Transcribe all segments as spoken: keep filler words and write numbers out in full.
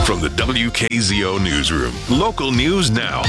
From the W K Z O Newsroom, local news now.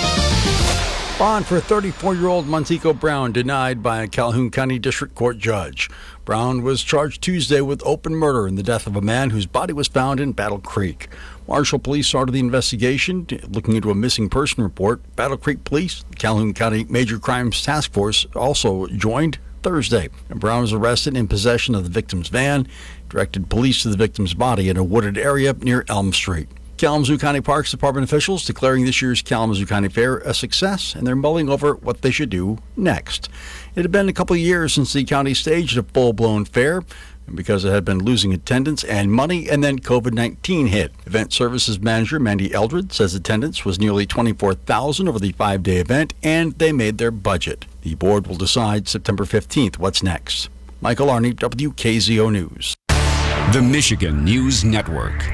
Bond for thirty-four-year-old Montego Brown denied by a Calhoun County District Court judge. Brown was charged Tuesday with open murder in the death of a man whose body was found in Battle Creek. Marshall Police started the investigation, looking into a missing person report. Battle Creek Police, the Calhoun County Major Crimes Task Force, also joined Thursday. And Brown was arrested in possession of the victim's van, directed police to the victim's body in a wooded area near Elm Street. Kalamazoo County Parks Department officials declaring this year's Kalamazoo County Fair a success, and they're mulling over what they should do next. It had been a couple of years since the county staged a full-blown fair, because it had been losing attendance and money, and then covid nineteen hit. Event Services Manager Mandy Eldred says attendance was nearly twenty-four thousand over the five-day event, and they made their budget. The board will decide September fifteenth what's next. Michael Arney, W K Z O News. The Michigan News Network.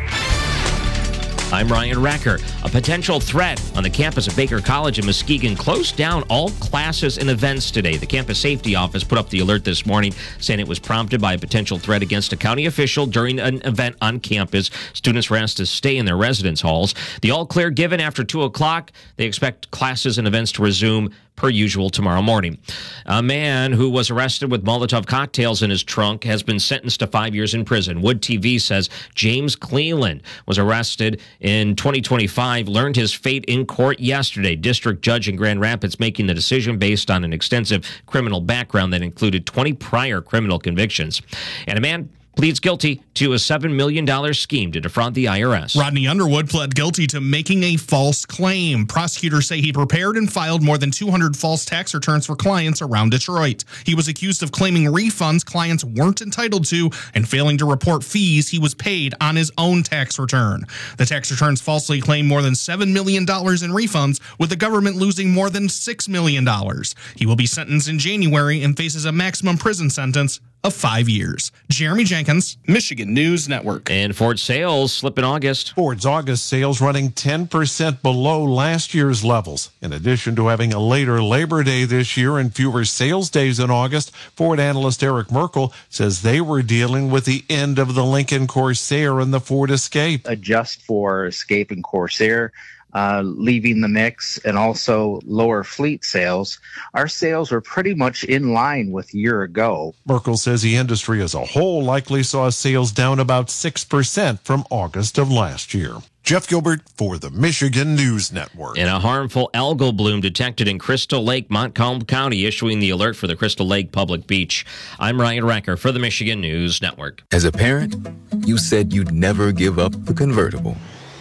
I'm Ryan Racker. A potential threat on the campus of Baker College in Muskegon closed down all classes and events today. The campus safety office put up the alert this morning, saying it was prompted by a potential threat against a county official during an event on campus. Students were asked to stay in their residence halls. The all clear given after two o'clock. They expect classes and events to resume per usual tomorrow morning. A man who was arrested with Molotov cocktails in his trunk has been sentenced to five years in prison. Wood T V says James Cleland was arrested in twenty twenty-five, learned his fate in court yesterday. District judge in Grand Rapids making the decision based on an extensive criminal background that included twenty prior criminal convictions. And a man pleads guilty to a seven million dollars scheme to defraud the I R S. Rodney Underwood pled guilty to making a false claim. Prosecutors say he prepared and filed more than two hundred false tax returns for clients around Detroit. He was accused of claiming refunds clients weren't entitled to and failing to report fees he was paid on his own tax return. The tax returns falsely claimed more than seven million dollars in refunds, with the government losing more than six million dollars. He will be sentenced in January and faces a maximum prison sentence of five years. Jeremy Jenkins, Michigan News Network. And Ford sales slip in August. Ford's August sales running ten percent below last year's levels. In addition to having a later Labor Day this year and fewer sales days in August, Ford analyst Eric Merkel says they were dealing with the end of the Lincoln Corsair and the Ford Escape. Adjust for Escape and Corsair, Uh, leaving the mix, and also lower fleet sales, our sales were pretty much in line with a year ago. Merkel says the industry as a whole likely saw sales down about six percent from August of last year. Jeff Gilbert for the Michigan News Network. And a harmful algal bloom detected in Crystal Lake, Montcalm County, issuing the alert for the Crystal Lake Public Beach. I'm Ryan Racker for the Michigan News Network. As a parent, you said you'd never give up the convertible.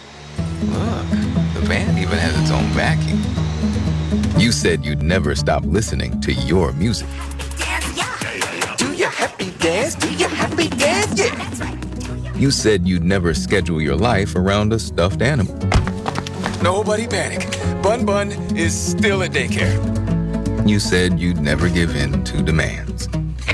Look, the van even has its own vacuum. You said you'd never stop listening to your music. Dance, yeah. Do your happy dance, do your happy dance, yeah. That's right. You said you'd never schedule your life around a stuffed animal. Nobody panic. Bun Bun is still at daycare. You said you'd never give in to demands.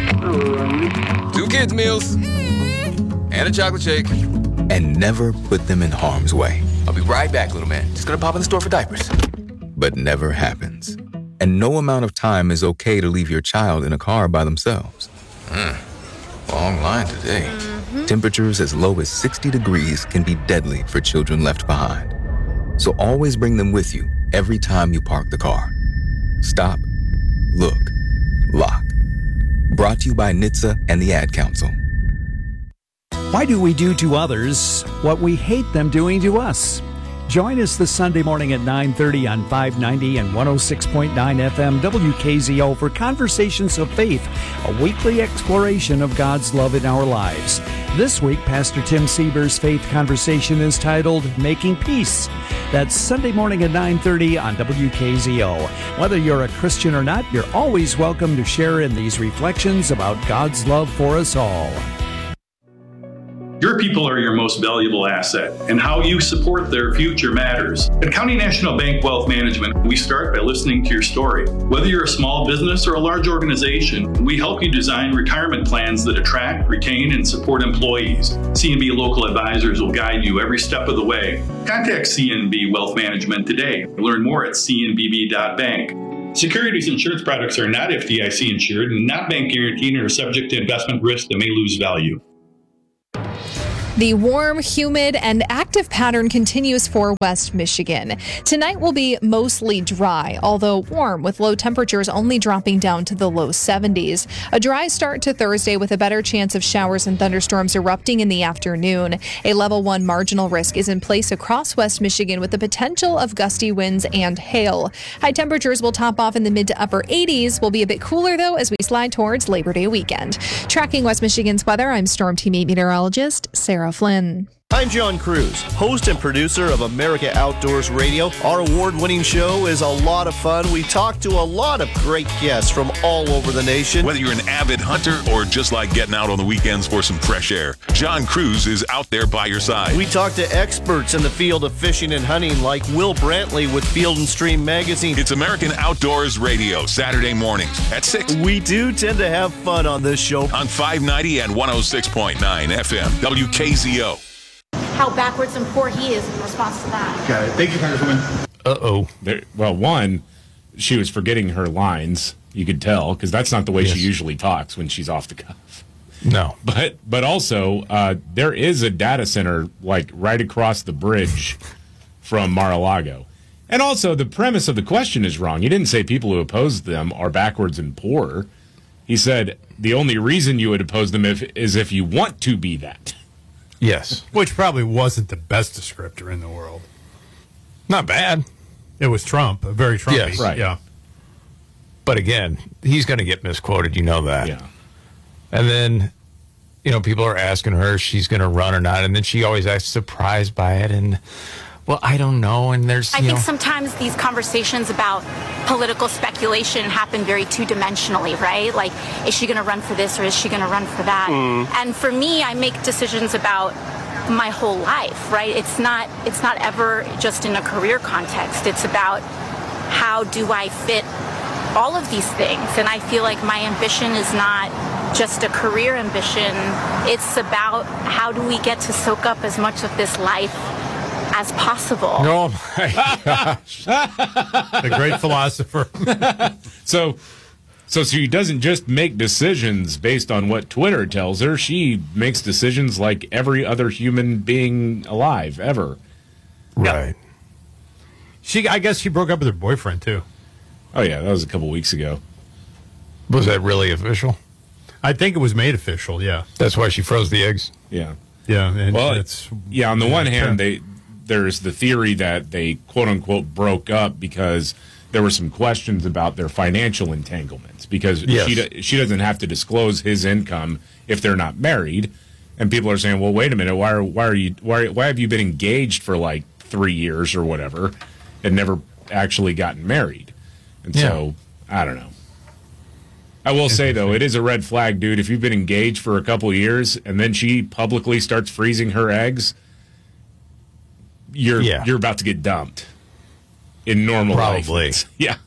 Two kids' meals and a chocolate shake. And never put them in harm's way. I'll be right back, little man. Just gonna pop in the store for diapers. But never happens. And no amount of time is okay to leave your child in a car by themselves. Mm. Long line today. Mm-hmm. Temperatures as low as sixty degrees can be deadly for children left behind. So always bring them with you every time you park the car. Stop, look, lock. Brought to you by N H T S A and the Ad Council. Why do we do to others what we hate them doing to us? Join us this Sunday morning at nine thirty on five ninety and one oh six point nine F M W K Z O for Conversations of Faith, a weekly exploration of God's love in our lives. This week, Pastor Tim Sieber's faith conversation is titled Making Peace. That's Sunday morning at nine thirty on W K Z O. Whether you're a Christian or not, you're always welcome to share in these reflections about God's love for us all. Your people are your most valuable asset, and how you support their future matters. At County National Bank Wealth Management, we start by listening to your story. Whether you're a small business or a large organization, we help you design retirement plans that attract, retain, and support employees. C N B local advisors will guide you every step of the way. Contact C N B Wealth Management today. Learn more at c n b b dot bank. Securities insurance products are not F D I C insured and not bank guaranteed and are subject to investment risk that may lose value. The warm, humid, and active pattern continues for West Michigan. Tonight will be mostly dry, although warm, with low temperatures only dropping down to the low seventies. A dry start to Thursday with a better chance of showers and thunderstorms erupting in the afternoon. A level one marginal risk is in place across West Michigan with the potential of gusty winds and hail. High temperatures will top off in the mid to upper eighties. Will be a bit cooler, though, as we slide towards Labor Day weekend. Tracking West Michigan's weather, I'm Storm Team eight meteorologist Sarah Flynn. I'm John Cruz, host and producer of America Outdoors Radio. Our award-winning show is a lot of fun. We talk to a lot of great guests from all over the nation. Whether you're an avid hunter or just like getting out on the weekends for some fresh air, John Cruz is out there by your side. We talk to experts in the field of fishing and hunting like Will Brantley with Field and Stream Magazine. It's American Outdoors Radio, Saturday mornings at six. We do tend to have fun on this show. On five ninety and one oh six point nine F M, W K Z O. How backwards and poor he is in response to that. Got it. Thank you, Congresswoman. Uh-oh. There, well, one, she was forgetting her lines. You could tell, because that's not the way yes. she usually talks when she's off the cuff. No. But but also, uh, there is a data center, like, right across the bridge from Mar-a-Lago. And also, the premise of the question is wrong. He didn't say people who oppose them are backwards and poor. He said the only reason you would oppose them if, is if you want to be that. Yes. Which probably wasn't the best descriptor in the world. Not bad. It was Trump, very Trumpy. Yes. Right. Yeah. But again, he's going to get misquoted. You know that. Yeah. And then, you know, people are asking her if she's going to run or not. And then she always acts surprised by it. And, well, I don't know. And there's, I you think know, sometimes these conversations about political speculation happen very two-dimensionally, right? Like, is she going to run for this or is she going to run for that? Mm. And for me, I make decisions about my whole life, right? It's not, it's not ever just in a career context. It's about how do I fit all of these things? And I feel like my ambition is not just a career ambition. It's about how do we get to soak up as much of this life as possible. Oh my gosh. The great philosopher. so, so she doesn't just make decisions based on what Twitter tells her. She makes decisions like every other human being alive ever. Right. She, I guess she broke up with her boyfriend, too. Oh, yeah, that was a couple weeks ago. Was that really official? I think it was made official, yeah. That's why she froze the eggs? Yeah. Yeah. And well, it's, yeah, on the yeah, one hand, yeah. they... there's the theory that they quote-unquote broke up because there were some questions about their financial entanglements because yes. she she doesn't have to disclose his income if they're not married. And people are saying, well, wait a minute, why are why are you why why have you been engaged for like three years or whatever and never actually gotten married? And yeah. so I don't know. I will say though, it is a red flag, dude. If you've been engaged for a couple of years and then she publicly starts freezing her eggs, You're yeah. you're about to get dumped in normal probably. life. Yeah.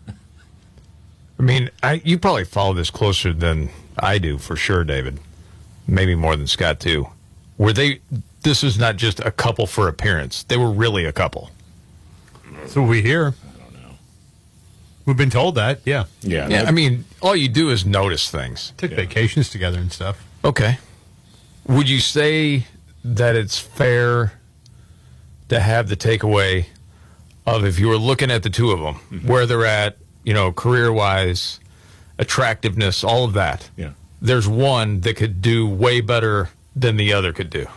I mean, I, you probably follow this closer than I do, for sure, David. Maybe more than Scott, too. Were they, this is not just a couple for appearance. They were really a couple. So we hear. I don't know. We've been told that, yeah. Yeah. Yeah. I mean, all you do is notice things. Took yeah. vacations together and stuff. Okay. Would you say that it's fair to have the takeaway of if you were looking at the two of them, mm-hmm. where they're at, you know, career-wise, attractiveness, all of that. Yeah. There's one that could do way better than the other could do.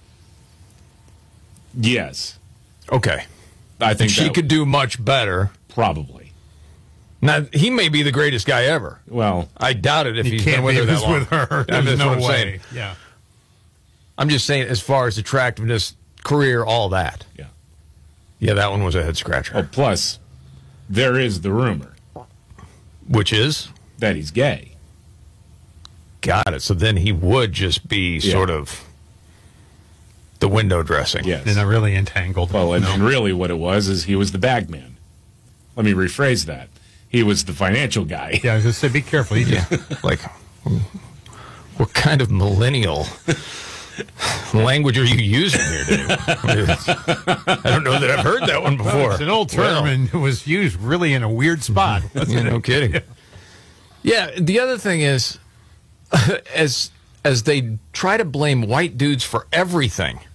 Yes. Okay. I think she that, could do much better. Probably. Now, he may be the greatest guy ever. Well, I doubt it if he he's can't been with be her that long. with her. That's There's no what I'm way. saying. Yeah. I'm just saying, as far as attractiveness, career, all that. Yeah. Yeah, that one was a head scratcher. Oh, plus, there is the rumor. Which is? That he's gay. Got it. So then he would just be yeah. sort of the window dressing. Yes. They're not really entangled. Well, and, no. and really what it was is he was the bag man. Let me rephrase that. He was the financial guy. Yeah, I was going to say, be careful. He just... yeah. Like, what kind of millennial language are you using here, Dave? I, mean, I don't know that I've heard that one before. Well, it's an old term, well, and it was used really in a weird spot. Yeah, no kidding. Yeah. yeah, the other thing is, as as they try to blame white dudes for everything,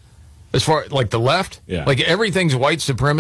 As far like the left, Yeah. like everything's white supremacy.